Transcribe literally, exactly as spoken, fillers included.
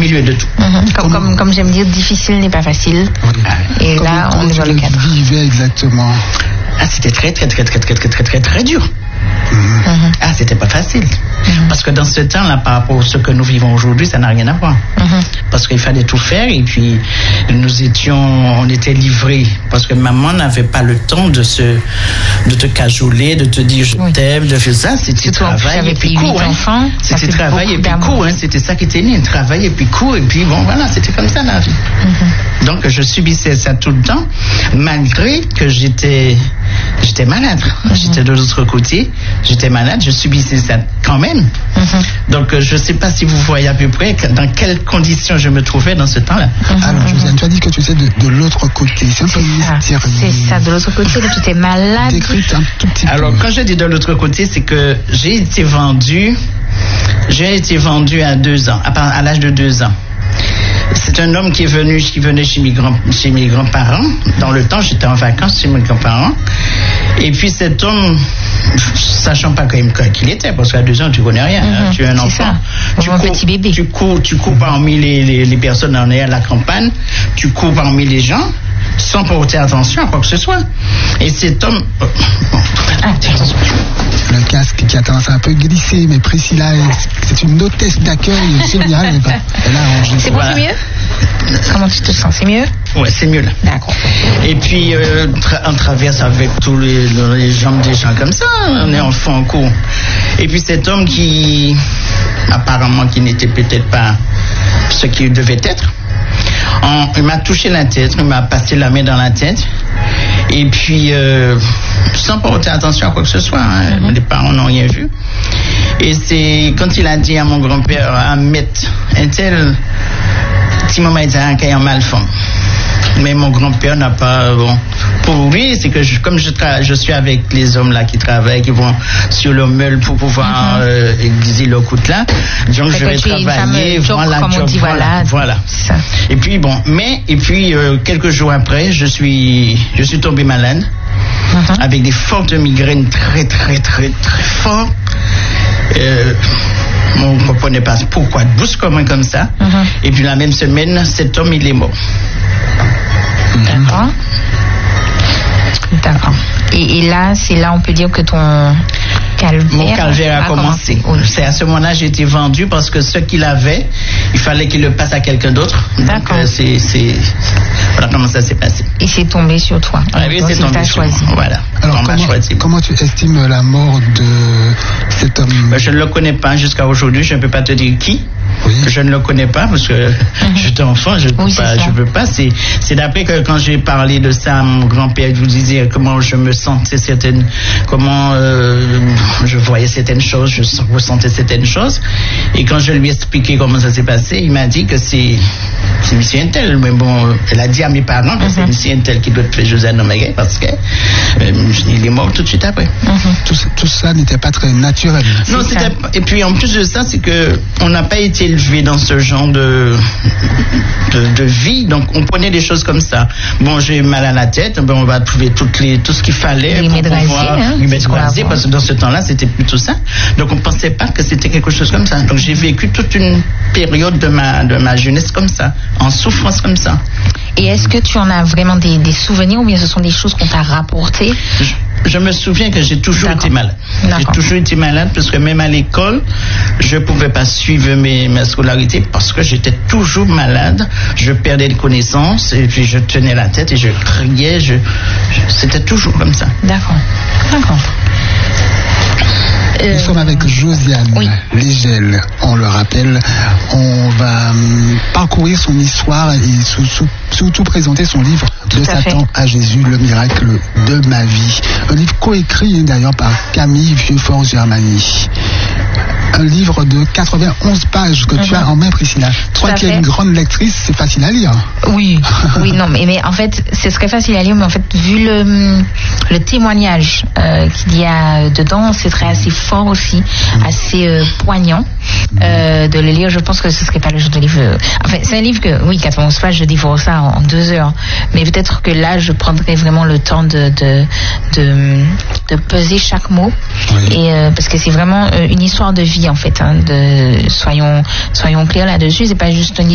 milieu de tout. Mm-hmm. Comme, comme, comme j'aime dire, difficile n'est pas facile. Oui. Et comment, là, on est dans le cadre. Vivait exactement. Ah, c'était très, très, très, très, très, très, très, très, très dur. Mm-hmm. Ah, c'était pas facile. Mm-hmm. Parce que dans ce temps-là, par rapport à ce que nous vivons aujourd'hui, ça n'a rien à voir. Mm-hmm. Parce qu'il fallait tout faire et puis nous étions, on était livrés. Parce que maman n'avait pas le temps de se, de te cajoler, de te dire je oui. t'aime, de faire ça. C'était surtout travail et puis cours. Hein. C'était travail et puis cours. Hein. C'était ça qui était né. Travail et puis cours. Et puis bon, voilà, c'était comme ça la vie. Mm-hmm. Donc je subissais ça tout le temps, malgré que j'étais, j'étais malade. Mm-hmm. J'étais de l'autre côté. J'étais malade, je subissais ça quand même. Mm-hmm. Donc, euh, je ne sais pas si vous voyez à peu près dans quelles conditions je me trouvais dans ce temps-là. Mm-hmm. Alors, Josiane, tu as dit que tu étais de, de l'autre côté. C'est un peu mystérieux. C'est ça, de l'autre côté, que tu étais malade. Décrite un tout petit peu. Alors, quand je dis de l'autre côté, c'est que j'ai été vendu, j'ai été vendu à deux ans, à, à l'âge de deux ans. C'est un homme qui est venu, qui venait chez mes, grands, chez mes grands-parents. Dans le temps, j'étais en vacances chez mes grands-parents. Et puis cet homme, sachant pas quand même qui il était, parce qu'à deux ans, tu connais rien. Mm-hmm. Hein, tu es un enfant. Tu un cours, petit bébé. Tu cours, tu cours parmi les, les, les personnes en à la campagne. Tu cours parmi les gens sans porter attention à quoi que ce soit. Et cet homme... Oh, bon, ah, le casque qui a tendance à un peu glisser, mais Priscilla, c'est une hôtesse d'accueil géniale. Et ben, elle a rangé. C'est bon, voilà. C'est mieux? Comment tu te sens? C'est mieux? Ouais, c'est mieux là. D'accord. Et puis, euh, tra- on traverse avec tous les, les jambes des gens comme ça. On est enfant en cours. Et puis cet homme qui, apparemment, qui n'était peut-être pas ce qu'il devait être, on, il m'a touché la tête, il m'a passé la main dans la tête. Et puis, euh, sans porter attention à quoi que ce soit, hein, mm-hmm. les parents n'ont rien vu. Et c'est quand il a dit à mon grand-père, Ahmed, un tel, petit moment, il était un mal fond. Mais mon grand-père n'a pas... Bon, pour lui, c'est que je, comme je, tra- je suis avec les hommes là qui travaillent, qui vont sur le meule pour pouvoir mm-hmm. euh, aiguiser leur coude là, donc je vais travailler, voilà, comme job, on dit, voilà, voilà. Ça. Et puis bon, mais et puis euh, quelques jours après, je suis, je suis tombé malade mm-hmm. avec des fortes migraines très très très très fortes. Euh, on ne comprenait pas pourquoi brusquement comme ça. Mm-hmm. Et puis la même semaine, cet homme il est mort. D'accord. D'accord. Et, et là, c'est là, on peut dire que ton calvaire... Mon calvaire a, a commencé. commencé. Oui. C'est à ce moment-là j'ai été vendu parce que ce qu'il avait, il fallait qu'il le passe à quelqu'un d'autre. D'accord. Donc, euh, c'est, c'est... Voilà comment ça s'est passé. Et c'est tombé sur toi. Ah, oui, c'est tombé sur choisi. moi. Voilà. Alors, comment, choisi. comment tu estimes la mort de cet homme? Ben, je ne le connais pas jusqu'à aujourd'hui. Je ne peux pas te dire qui. Oui. Je ne le connais pas parce que mm-hmm. j'étais enfant, je ne oui, peux pas. C'est, c'est d'après que quand j'ai parlé de ça à mon grand-père, je vous disais comment je me sentais certaines, comment euh, je voyais certaines choses, je ressentais certaines choses. Et quand je lui ai expliqué comment ça s'est passé, il m'a dit que c'est, c'est monsieur Intel. Mais bon, elle a dit à mes parents que mm-hmm. c'est monsieur Intel qui doit faire Josiane Omega parce que euh, il est mort tout de suite après. Mm-hmm. Tout, tout ça n'était pas très naturel. Non, c'est c'était. Et puis en plus de ça, c'est que on n'a pas été élevé dans ce genre de, de de vie, donc on prenait des choses comme ça. Bon, j'ai mal à la tête, ben on va trouver toutes les tout ce qu'il fallait pour pouvoir lui mettre croisé, parce que dans ce temps-là c'était plutôt ça. Donc on pensait pas que c'était quelque chose comme ça. Donc j'ai vécu toute une période de ma de ma jeunesse comme ça, en souffrance comme ça. Et est-ce que tu en as vraiment des, des souvenirs ou bien ce sont des choses qu'on t'a rapportées? Je, je me souviens que j'ai toujours D'accord. été malade. D'accord. J'ai toujours été malade parce que même à l'école, je pouvais pas suivre mes, ma scolarité parce que j'étais toujours malade. Je perdais des connaissances et puis je tenais la tête et je criais. Je, je, c'était toujours comme ça. D'accord. D'accord. Nous euh... sommes avec Josiane oui. Légel, on le rappelle. On va um, parcourir son histoire et sous, sous, surtout présenter son livre Tout De à Satan fait. à Jésus, le miracle de ma vie. Un livre coécrit d'ailleurs par Camille Vieux-Fort-Germanie. Un livre de quatre-vingt-onze pages que mm-hmm. tu as en main, Priscilla. Toi qui es une grande lectrice, c'est facile à lire. Oui, oui, non, mais, mais en fait, c'est très facile à lire, mais en fait, vu le, le témoignage euh, qu'il y a dedans, c'est très assez fort aussi, mm. assez euh, poignant euh, de le lire. Je pense que ce serait pas le genre de livre. Euh, enfin, c'est un livre que, oui, quatre-vingt-onze pages, je dévore ça en, en deux heures, mais peut-être que là, je prendrais vraiment le temps de de de, de peser chaque mot, oui. et euh, parce que c'est vraiment euh, une histoire de vie. En fait, hein, de, soyons, soyons clairs là-dessus, c'est pas juste un